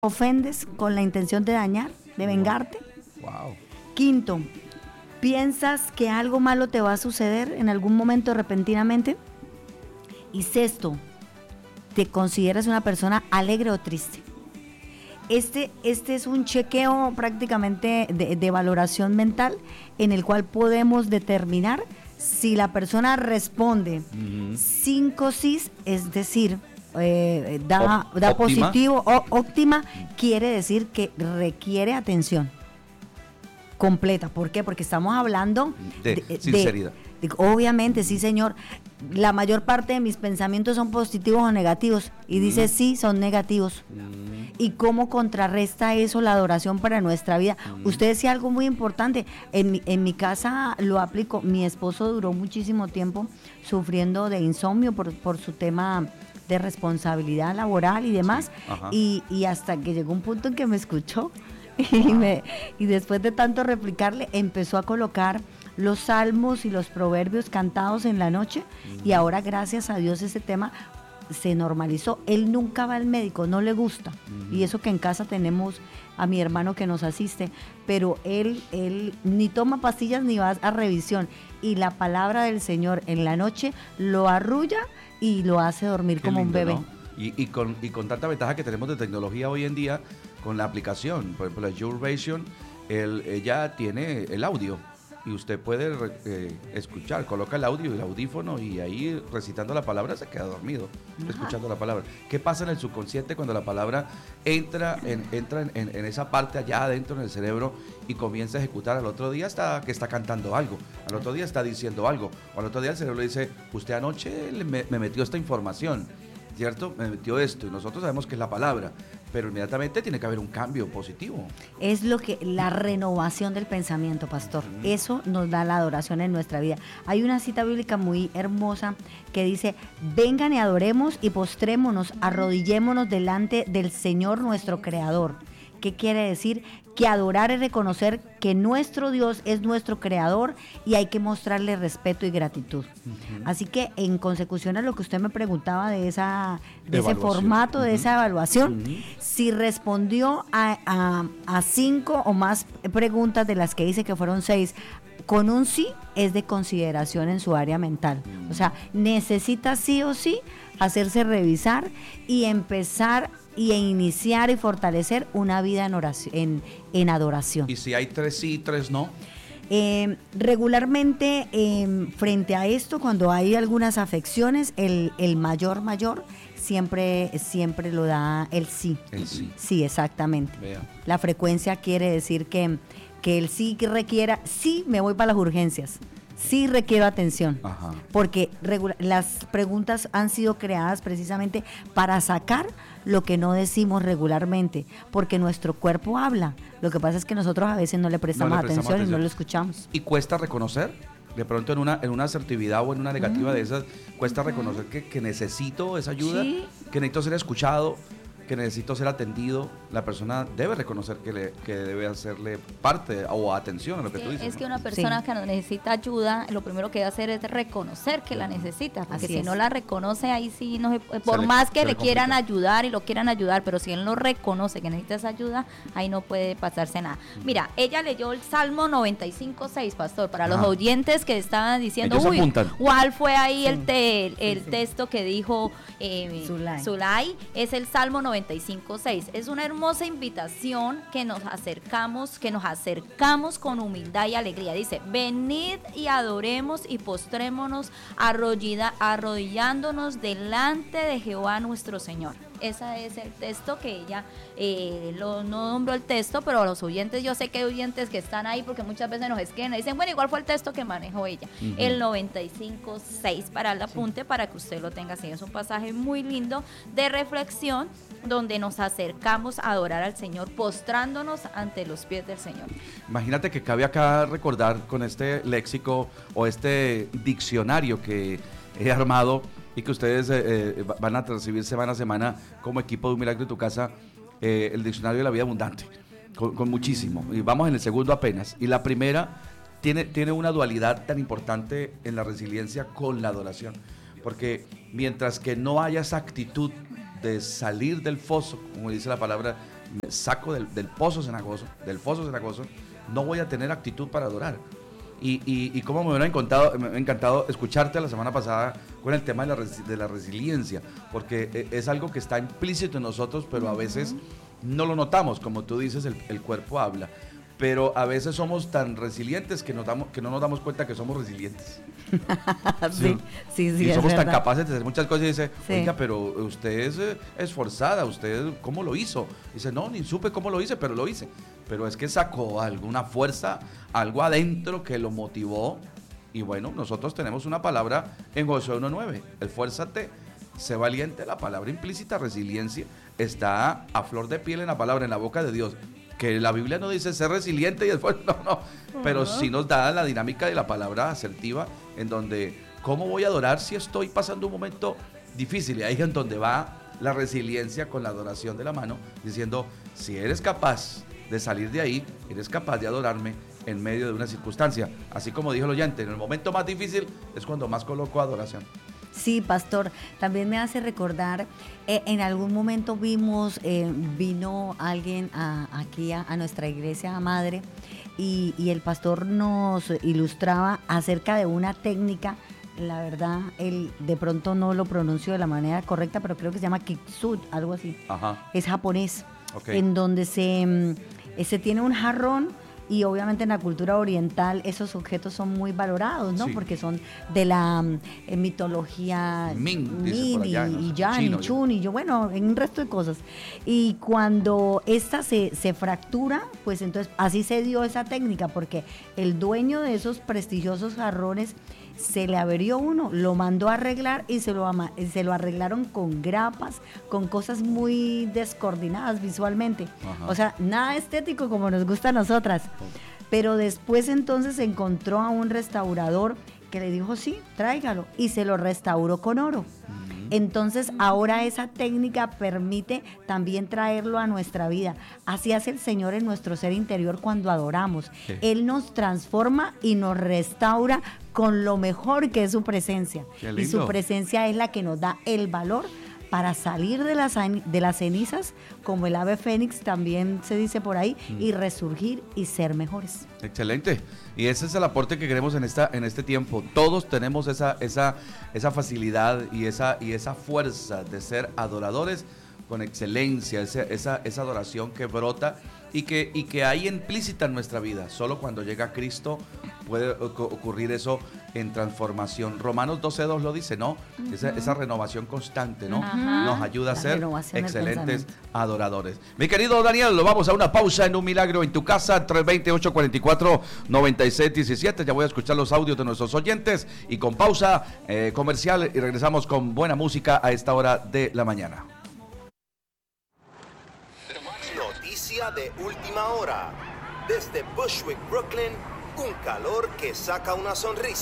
ofendes con la intención de dañar, de vengarte. Wow. Quinto, piensas que algo malo te va a suceder en algún momento repentinamente. Y sexto, te consideras una persona alegre o triste. Este es un chequeo prácticamente de valoración mental en el cual podemos determinar si la persona responde 5 sí, es decir, da óptima. positivo o óptima, quiere decir que requiere atención completa. ¿Por qué? Porque estamos hablando de sinceridad. Obviamente, sí, señor. La mayor parte de mis pensamientos son positivos o negativos. Y dice sí, son negativos. ¿Y cómo contrarresta eso la adoración para nuestra vida? Usted decía algo muy importante. En mi casa lo aplico. Mi esposo duró muchísimo tiempo sufriendo de insomnio por su tema de responsabilidad laboral y demás. Sí. Y hasta que llegó un punto en que me escuchó y después de tanto replicarle empezó a colocar los salmos y los proverbios cantados en la noche y ahora gracias a Dios ese tema se normalizó. Él nunca va al médico, no le gusta, y eso que en casa tenemos a mi hermano que nos asiste, pero él ni toma pastillas ni va a revisión, y la palabra del Señor en la noche lo arrulla y lo hace dormir Qué como lindo, un bebé, ¿no? Y con tanta ventaja que tenemos de tecnología hoy en día, con la aplicación, por ejemplo la YourVision, ella tiene el audio y usted puede escuchar, coloca el audio y el audífono y ahí recitando la palabra se queda dormido, escuchando la palabra. ¿Qué pasa en el subconsciente cuando la palabra entra en esa parte allá adentro en el cerebro y comienza a ejecutar? Al otro día está cantando algo, al otro día está diciendo algo, o al otro día el cerebro le dice, usted anoche me metió esta información, ¿cierto? Me metió esto, y nosotros sabemos que es la palabra, pero inmediatamente tiene que haber un cambio positivo. Es la renovación del pensamiento, pastor. Eso nos da la adoración en nuestra vida. Hay una cita bíblica muy hermosa que dice, vengan y adoremos y postrémonos, arrodillémonos delante del Señor nuestro Creador. ¿Qué quiere decir? Que adorar es reconocer que nuestro Dios es nuestro creador y hay que mostrarle respeto y gratitud. Así que en consecución a lo que usted me preguntaba de ese formato, de esa evaluación, si respondió a 5 o más preguntas de las que dice que fueron 6, con un sí es de consideración en su área mental. O sea, necesita sí o sí hacerse revisar y empezar y iniciar y fortalecer una vida en adoración. ¿Y si hay 3 sí y 3 no? Regularmente, frente a esto, cuando hay algunas afecciones, el mayor siempre lo da el sí. El sí. Sí, exactamente. Vea. La frecuencia quiere decir que el sí que requiera, sí me voy para las urgencias. Sí requiero atención, porque las preguntas han sido creadas precisamente para sacar lo que no decimos regularmente, porque nuestro cuerpo habla. Lo que pasa es que nosotros a veces no le prestamos atención y no lo escuchamos. ¿Y cuesta reconocer? De pronto en una asertividad o en una negativa de esas, cuesta reconocer que necesito esa ayuda, que necesito ser escuchado, que necesito ser atendido. La persona debe reconocer que debe hacerle parte o atención a lo que tú dices. Es que una persona que necesita ayuda, lo primero que debe hacer es reconocer que la necesita, porque si no la reconoce, ahí sí, no por más que le quieran ayudar y lo quieran ayudar, pero si él no reconoce que necesita esa ayuda, ahí no puede pasarse nada. Mira, ella leyó el Salmo 95:6, pastor, para los oyentes que estaban diciendo, ¿cuál fue ahí el texto que dijo Zulay? Es el Salmo 95:6. Es una hermosa invitación que nos acercamos con humildad y alegría. Dice, venid y adoremos y postrémonos arrodillándonos delante de Jehová nuestro Señor. Ese es el texto que ella no nombró el texto, pero los oyentes, yo sé que hay oyentes que están ahí porque muchas veces nos escriben y dicen, bueno, ¿cuál fue el texto que manejó ella? El 95:6 para el apunte, para que usted lo tenga así. Es un pasaje muy lindo de reflexión donde nos acercamos a adorar al Señor, postrándonos ante los pies del Señor. Imagínate que cabe acá recordar con este léxico o este diccionario que he armado y que ustedes van a recibir semana a semana como equipo de Un Milagro en tu Casa, el diccionario de la vida abundante, con muchísimo. Y vamos en el segundo apenas. Y la primera tiene una dualidad tan importante en la resiliencia con la adoración. Porque mientras que no haya esa actitud de salir del foso, como dice la palabra, me saco del foso cenagoso, no voy a tener actitud para adorar. Y como me hubiera encantado escucharte la semana pasada con el tema de la resiliencia, porque es algo que está implícito en nosotros, pero a veces no lo notamos, como tú dices, el cuerpo habla. Pero a veces somos tan resilientes que no nos damos cuenta que somos resilientes. Sí, y somos tan verdad. capaces de hacer muchas cosas y dice, Sí. oiga, pero usted es esforzada, usted, ¿cómo lo hizo? Dice, no, ni supe cómo lo hice, pero lo hice. Pero es que sacó alguna fuerza, algo adentro que lo motivó. Y bueno, nosotros tenemos una palabra en Josué 1:9, esfuérzate, sé valiente. La palabra implícita, resiliencia, está a flor de piel en la palabra, en la boca de Dios. Que la Biblia no dice ser resiliente y después no, pero sí nos da la dinámica de la palabra asertiva, en donde, ¿cómo voy a adorar si estoy pasando un momento difícil? Y ahí es en donde va la resiliencia con la adoración de la mano, diciendo, si eres capaz de salir de ahí, eres capaz de adorarme en medio de una circunstancia. Así como dijo el oyente, en el momento más difícil es cuando más coloco adoración. Sí, pastor, también me hace recordar, en algún momento vino alguien aquí a nuestra iglesia madre y el pastor nos ilustraba acerca de una técnica, la verdad, él de pronto no lo pronuncio de la manera correcta, pero creo que se llama kintsugi, algo así. Ajá. Es japonés, Okay. en donde se tiene un jarrón. Y obviamente en la cultura oriental esos objetos son muy valorados, ¿no? Sí. Porque son de la mitología Min, dice por allá, y ¿no? Yan, Chino, y Chun, y yo, bueno, en un resto de cosas. Y cuando esta se fractura, pues entonces así se dio esa técnica, porque el dueño de esos prestigiosos jarrones se le averió uno, lo mandó a arreglar y se lo arreglaron con grapas, con cosas muy descoordinadas visualmente. Ajá. O sea, nada estético como nos gusta a nosotras. Pero después entonces encontró a un restaurador que le dijo, sí, tráigalo, y se lo restauró con oro. Entonces ahora esa técnica permite también traerlo a nuestra vida. Así hace el Señor en nuestro ser interior cuando adoramos. Sí. Él nos transforma y nos restaura con lo mejor que es su presencia. Qué Y lindo. su presencia es la que nos da el valor para salir de las cenizas, como el ave fénix también se dice por ahí, y resurgir y ser mejores. Excelente. Y ese es el aporte que queremos en este tiempo. Todos tenemos esa facilidad y esa fuerza de ser adoradores con excelencia, esa adoración que brota y que hay implícita en nuestra vida. Solo cuando llega Cristo puede ocurrir eso en transformación. Romanos 12:2 lo dice, ¿no? Esa renovación constante, ¿no? Ajá. Nos ayuda a La ser renovación del excelentes pensamiento. adoradores. Mi querido Daniel, lo vamos a una pausa en Un Milagro en tu Casa, 320-844-9617. Ya voy a escuchar los audios de nuestros oyentes y con pausa comercial y regresamos con buena música a esta hora de la mañana. Noticia de última hora. Desde Bushwick, Brooklyn, un calor que saca una sonrisa.